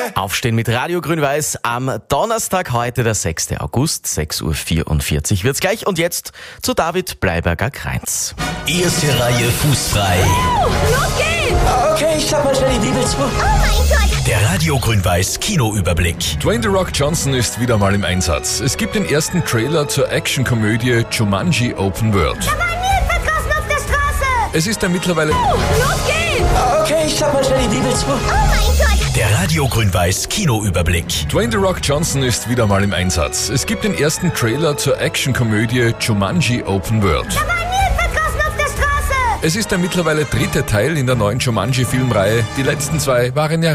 Aufstehen mit Radio Grün-Weiß am Donnerstag, heute der 6. August, 6.44 Uhr wird's gleich. Und jetzt zu David Bleiberger-Kreins. Erste Reihe fußfrei. Los geht's! Okay, ich schlag mal schnell die Bibel zu. Oh mein Gott! Der Radio Grün-Weiß Kinoüberblick. Dwayne The Rock Johnson ist wieder mal im Einsatz. Es gibt den ersten Trailer zur Actionkomödie Jumanji Open World. Da war Nilpferd draußen auf der Straße! Es ist der mittlerweile... Los geht's! Okay, ich schlag mal schnell die Bibel zu. Oh mein Gott! Der Radio Grün-Weiß Kinoüberblick. Dwayne The Rock Johnson ist wieder mal im Einsatz. Es gibt den ersten Trailer zur Actionkomödie Jumanji Open World. Da war Nilpferd draußen auf der Straße! Es ist der mittlerweile dritte Teil in der neuen Jumanji-Filmreihe. Die letzten zwei waren ja